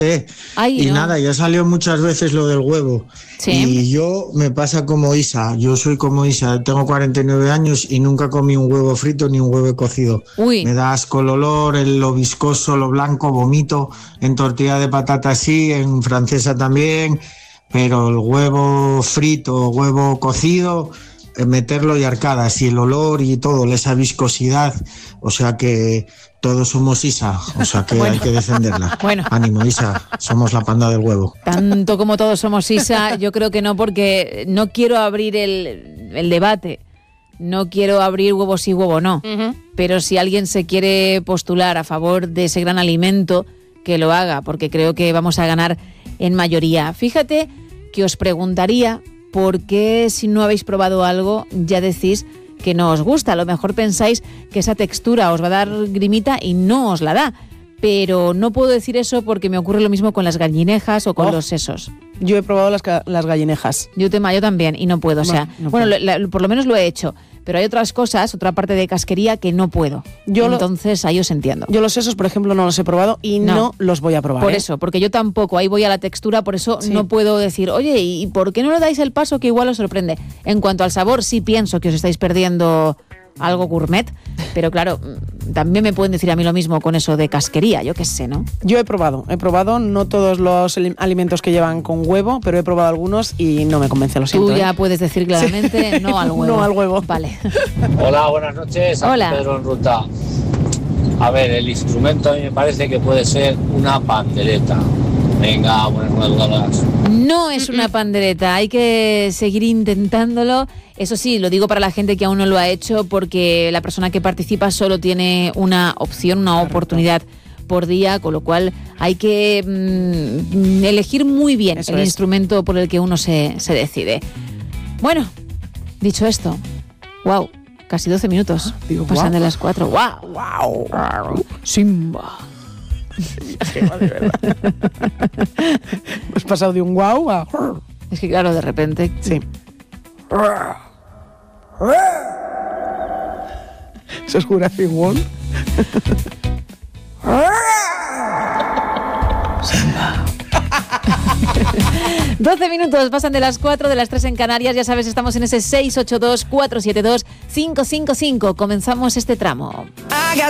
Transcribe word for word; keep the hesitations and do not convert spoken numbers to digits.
Ay, y no. nada, ya salió muchas veces lo del huevo. Sí. Y yo me pasa como Isa, yo soy como Isa, tengo cuarenta y nueve años y nunca comí un huevo frito ni un huevo cocido. Uy. Me da asco el olor, el, lo viscoso, lo blanco, vomito. En tortilla de patata sí, en francesa también, pero el huevo frito, huevo cocido, eh, meterlo y arcadas, y el olor y todo, esa viscosidad, o sea que todos somos Isa, o sea que Bueno. hay que defenderla. Bueno. Ánimo, Isa, somos la panda del huevo. Tanto como todos somos Isa, yo creo que no, porque no quiero abrir el, el debate. No quiero abrir huevo sí, huevo no. Uh-huh. Pero si alguien se quiere postular a favor de ese gran alimento, que lo haga, porque creo que vamos a ganar en mayoría. Fíjate que os preguntaría por qué, si no habéis probado algo, ya decís que no os gusta. A lo mejor pensáis que esa textura os va a dar grimita y no os la da. Pero no puedo decir eso porque me ocurre lo mismo con las gallinejas o con Oh. los sesos. Yo he probado las, ca- las gallinejas. Yo, tema, yo también, y no puedo. O sea, No, no bueno, puedo. lo- la- por lo menos lo he hecho. Pero hay otras cosas, otra parte de casquería que no puedo. Yo lo- Entonces, ahí os entiendo. Yo los sesos, por ejemplo, no los he probado y no, No. los voy a probar. Por ¿eh? eso, porque yo tampoco, ahí voy a la textura, por eso Sí. no puedo decir, oye, ¿y por qué no le dais el paso que igual os sorprende? En cuanto al sabor, sí pienso que os estáis perdiendo algo gourmet, pero claro, mm, también me pueden decir a mí lo mismo con eso de casquería, yo qué sé, ¿no? Yo he probado, he probado no todos los ali- alimentos que llevan con huevo, pero he probado algunos y no me convence, lo siento. Tú ya ¿eh? puedes decir claramente no al huevo. No al huevo. Vale. Hola, buenas noches. Aquí Hola. Pedro en Ruta. A ver, el instrumento a mí me parece que puede ser una pandereta. Venga, buenas madrugadas. No es una pandereta, hay que seguir intentándolo. Eso sí, lo digo para la gente que aún no lo ha hecho, porque la persona que participa solo tiene una opción, una Correcto. oportunidad por día, con lo cual hay que mm, elegir muy bien Eso el es. instrumento por el que uno se, se decide. Bueno, dicho esto, wow, casi doce minutos. Digo, Pasan guau. de las cuatro. ¡Wow! ¡Wow! Simba. de verdad. Hemos pasado de un guau a... Es que claro, de repente... Sí. ¿Eso es Jurassic World? doce minutos pasan de las cuatro, de las tres en Canarias. Ya sabes, estamos en ese seis ocho dos, cuatro siete dos, cinco cinco cinco. Comenzamos este tramo.